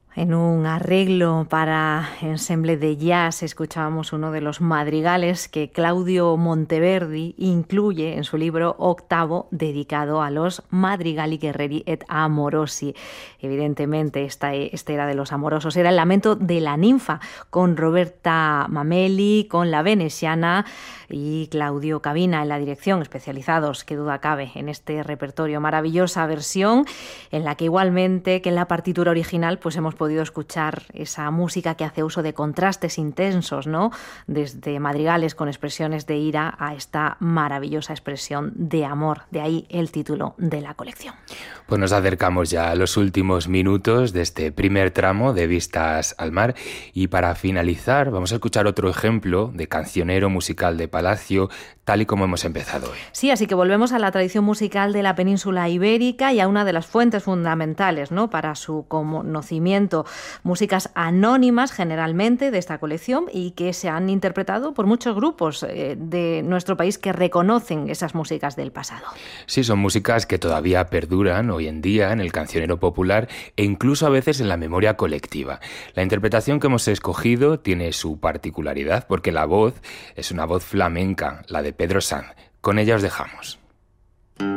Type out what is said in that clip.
En un arreglo para ensemble de jazz escuchábamos uno de los madrigales que Claudio Monteverdi incluye en su libro octavo dedicado a los madrigali guerreri et amorosi. Evidentemente este era de los amorosos, era el lamento de la ninfa con Roberta Mameli, con la veneciana y Claudio Cabina en la dirección, especializados, qué duda cabe, en este repertorio. Maravillosa versión en la que igualmente que en la partitura original pues hemos podido escuchar esa música que hace uso de contrastes intensos, ¿no? Desde madrigales con expresiones de ira a esta maravillosa expresión de amor. De ahí el título de la colección. Pues nos acercamos ya a los últimos minutos de este primer tramo de Vistas al Mar y para finalizar vamos a escuchar otro ejemplo de cancionero musical de Palacio, tal y como hemos empezado hoy. Sí, así que volvemos a la tradición musical de la península ibérica y a una de las fuentes fundamentales, ¿no?, para su conocimiento. Músicas anónimas generalmente de esta colección y que se han interpretado por muchos grupos de nuestro país que reconocen esas músicas del pasado. Sí, son músicas que todavía perduran hoy en día en el cancionero popular e incluso a veces en la memoria colectiva. La interpretación que hemos escogido tiene su particularidad porque la voz es una voz flamenca, la de Pedro Sanz. Con ella os dejamos.